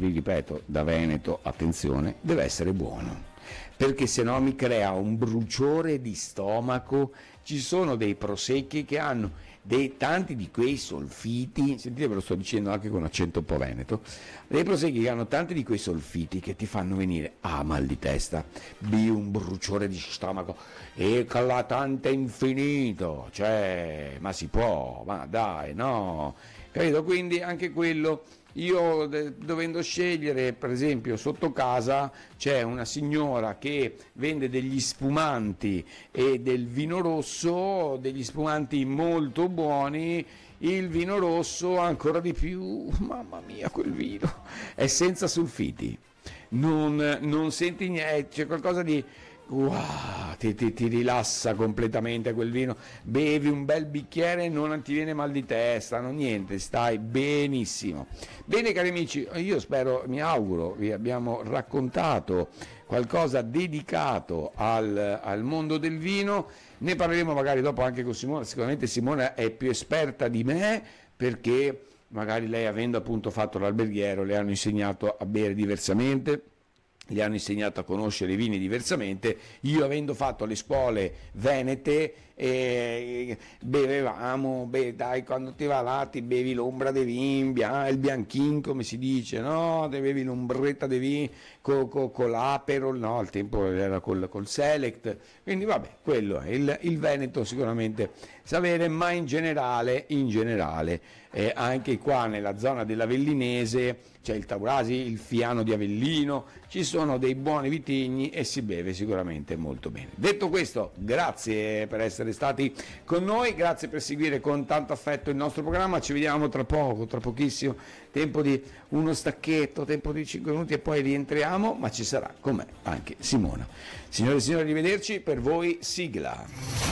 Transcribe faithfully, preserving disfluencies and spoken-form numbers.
vi ripeto, da veneto, attenzione, deve essere buono, perché se no mi crea un bruciore di stomaco. Ci sono dei prosecchi che hanno dei tanti di quei solfiti, sentite, ve lo sto dicendo anche con accento un po' veneto, dei prosecchi che hanno tanti di quei solfiti che ti fanno venire a ah, mal di testa, b un bruciore di stomaco e eclatante infinito, cioè, ma si può, ma dai, no, capito? Quindi anche quello. Io de- dovendo scegliere, per esempio sotto casa c'è una signora che vende degli spumanti e del vino rosso, degli spumanti molto buoni, il vino rosso ancora di più, mamma mia quel vino, è senza sulfiti, non, non senti niente, c'è qualcosa di... Wow, ti, ti, ti rilassa completamente quel vino, bevi un bel bicchiere e non ti viene mal di testa, non niente, stai benissimo. Bene cari amici, io spero, mi auguro, vi abbiamo raccontato qualcosa dedicato al, al mondo del vino, ne parleremo magari dopo anche con Simona, sicuramente Simona è più esperta di me perché magari lei, avendo appunto fatto l'alberghiero, le hanno insegnato a bere diversamente, gli hanno insegnato a conoscere i vini diversamente. Io, avendo fatto le scuole venete, eh, bevevamo, beh, dai, quando ti va là ti bevi l'ombra de vin, bia, il bianchin come si dice, no, ti bevi l'ombretta de vin con co, co l'Aperol, no, al tempo era col, col Select, quindi vabbè, quello è il, il Veneto sicuramente sapere, ma in generale, in generale eh, anche qua nella zona dell'Avellinese c'è il Taurasi, il Fiano di Avellino, ci sono dei buoni vitigni e si beve sicuramente molto bene. Detto questo, grazie per essere stati con noi, grazie per seguire con tanto affetto il nostro programma, ci vediamo tra poco, tra pochissimo, tempo di uno stacchetto, tempo di cinque minuti e poi rientriamo, ma ci sarà con me anche Simona. Signore e signori, arrivederci, per voi sigla.